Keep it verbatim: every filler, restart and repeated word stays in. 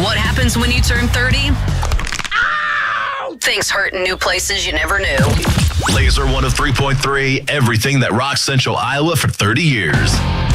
What happens when you turn thirty? Ow! Things hurt in new places you never knew. Laser one oh three point three, everything that rocks Central Iowa for thirty years.